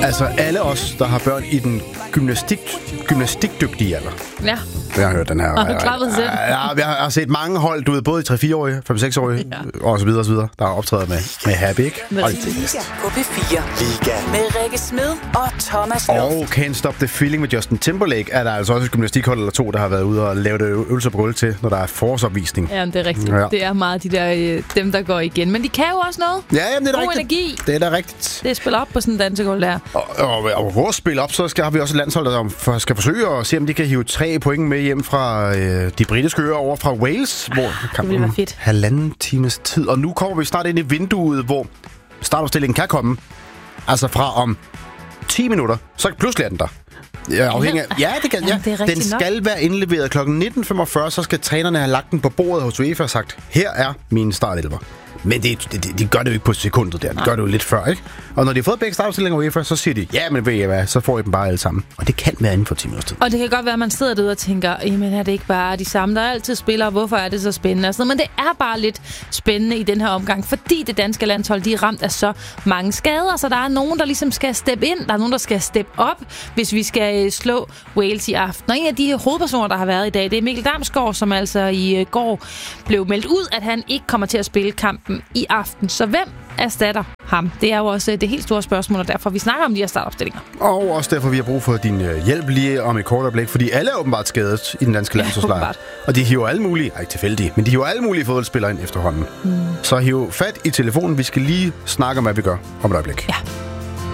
Altså alle os, der har børn i den gymnastikdygtige alder. Ja. Jeg har hørt den her. Og har klappet selv. Ja, jeg har set mange hold, du ved, både i 3-4-årige, 5-6-årige, og så videre, der har optrædet med Happy, ikke? Liga på P4. Liga med Rikke Smed og Thomas Lund. Og Can't Stop the Feeling med Justin Timberlake er der altså også et gymnastikhold eller to, der har været ude og lavet øvelser på gulv til, når der er forårsopvisning. Ja, det er rigtigt. Ja. Det er meget dem, der går igen. Men de kan jo også noget. Ja, jamen, det er god rigtigt. Energi. Det er da rigtigt. Det er spillet op på sådan en dansegulv der. Og vores spil op, så har vi også et landshold, der skal forsøge at se, om de kan hive 3 point med hjem fra de britiske øer over fra Wales, hvor det vil være fedt. 1,5 times tid. Og nu kommer vi snart ind i vinduet, hvor startopstillingen kan komme. Altså fra om 10 minutter, så pludselig er den der. Ja, afhængig af, ja, det kan. Ja. Det er den skal være indleveret kl. 19.45, så skal trænerne have lagt den på bordet hos UEFA og sagt, her er min startelver. Men de gør det jo ikke på sekundet der. De gør det jo lidt før, ikke? Og når de har fået begge startstillinger UEFA, så siger de, ja, men ved I hvad, så får I dem bare alle sammen. Og det kan være inden for 10 minutters tid. Og det kan godt være, at man sidder derude og tænker, jamen er det ikke bare de samme, der altid spiller, hvorfor er det så spændende? Altså, men det er bare lidt spændende i den her omgang, fordi det danske landshold, de er ramt af så mange skader, så der er nogen, der ligesom skal steppe ind, der er nogen, der skal steppe op, hvis vi skal slå Wales i aften. Og en af de hovedpersoner, der har været i dag, det er Mikkel Damsgaard, som altså i går blev meldt ud, at han ikke kommer til at spille kampen i aften. Så hvem erstatter ham? Det er jo også det helt store spørgsmål, og derfor vi snakker om de her startopstillinger. Og også derfor vi har brug for din hjælp lige om et kort øjeblik, fordi alle er åbenbart skadet i den danske landsholdslejr. Og de hiver alle mulige, ikke tilfældige, men de hiver alle mulige fodboldspillere ind efterhånden. Så hiv fat i telefonen, vi skal lige snakke om, hvad vi gør om et øjeblik. Ja.